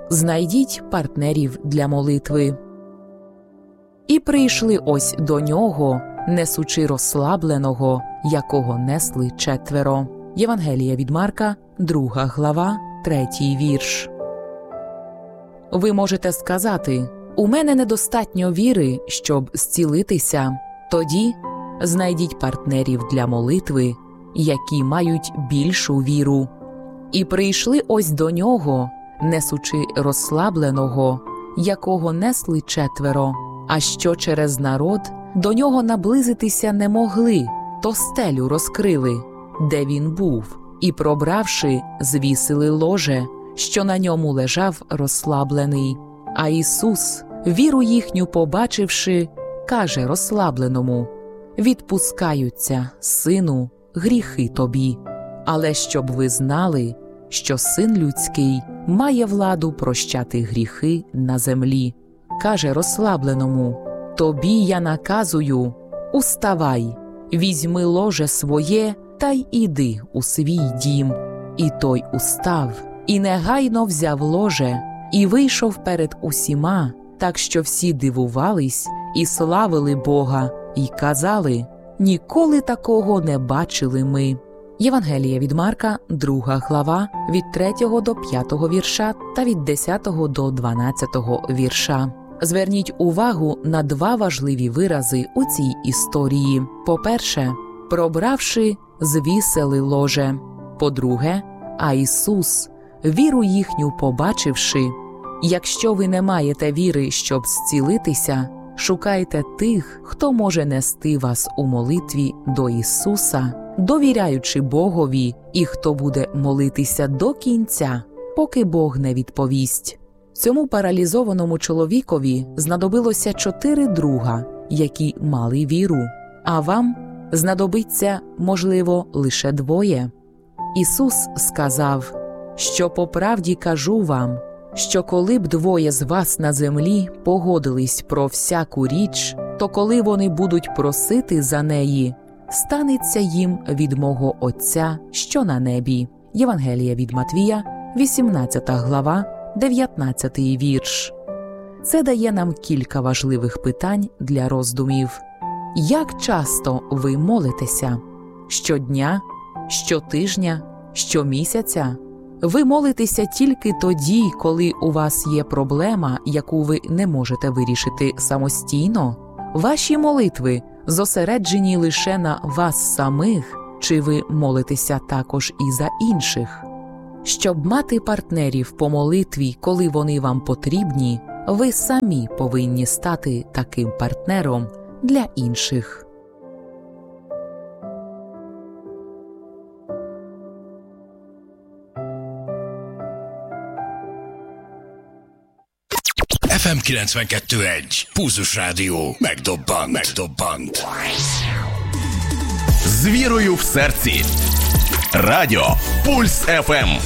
знайдіть партнерів для молитви. І прийшли ось до нього, несучи розслабленого, якого несли 4. Євангелія від Марка, 2 глава, 3 вірш. Ви можете сказати: «У мене недостатньо віри, щоб зцілитися». Тоді знайдіть партнерів для молитви, які мають більшу віру. І прийшли ось до нього, несучи розслабленого, якого несли 4, а що через народ до нього наблизитися не могли, то стелю розкрили, де він був, і, пробравши, звісили ложе, що на ньому лежав розслаблений. А Ісус, віру їхню побачивши, каже розслабленому: «Відпускаються, сину, гріхи тобі. Але щоб ви знали, що Син людський має владу прощати гріхи на землі». Каже розслабленому: «Тобі я наказую, уставай, візьми ложе своє та й іди у свій дім». І той устав, і негайно взяв ложе, і вийшов перед усіма, так що всі дивувались і славили Бога, і казали: «Ніколи такого не бачили ми». Євангелія від Марка, 2 глава, від 3 до 5 вірша та від 10 до 12 вірша. Зверніть увагу на 2 важливі вирази у цій історії. По-перше, пробравши, звісили ложе. По-друге, а Ісус, віру їхню побачивши. Якщо ви не маєте віри, щоб зцілитися, шукайте тих, хто може нести вас у молитві до Ісуса, довіряючи Богові, і хто буде молитися до кінця, поки Бог не відповість. Цьому паралізованому чоловікові знадобилося 4 друга, які мали віру, а вам знадобиться, можливо, лише 2. Ісус сказав, що по правді кажу вам, що коли б 2 з вас на землі погодились про всяку річ, то коли вони будуть просити за неї, станеться їм від мого Отця, що на небі. Євангелія від Матвія, 18 глава, 19 вірш. Це дає нам кілька важливих питань для роздумів. Як часто ви молитеся? Щодня? Щотижня? Щомісяця? Ви молитеся тільки тоді, коли у вас є проблема, яку ви не можете вирішити самостійно? Ваші молитви зосереджені лише на вас самих, чи ви молитеся також і за інших? Щоб мати партнерів по молитві, коли вони вам потрібні, ви самі повинні стати таким партнером для інших. FM 92.1 Pulzus Rádió megdobbant. З вірою в серці. Радіо Пульс ФМ.